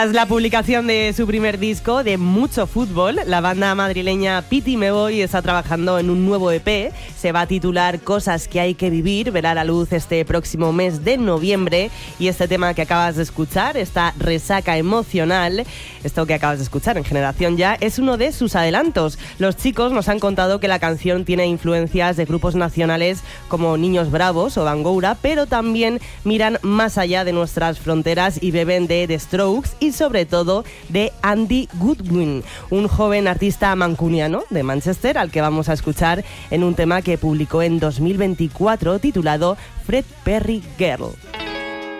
Tras la publicación de su primer disco, de mucho fútbol, la banda madrileña Piti Me Voy está trabajando en un nuevo EP. Se va a titular Cosas que hay que vivir, verá la luz este próximo mes de noviembre. Y este tema que acabas de escuchar, esta resaca emocional, esto que acabas de escuchar en Generación Ya, es uno de sus adelantos. Los chicos nos han contado que la canción tiene influencias de grupos nacionales como Niños Bravos o Bangoura, pero también miran más allá de nuestras fronteras y beben de The Strokes y sobre todo de Andy Goodwin, un joven artista mancuniano de Manchester al que vamos a escuchar en un tema que publicó en 2024 titulado Fred Perry Girl.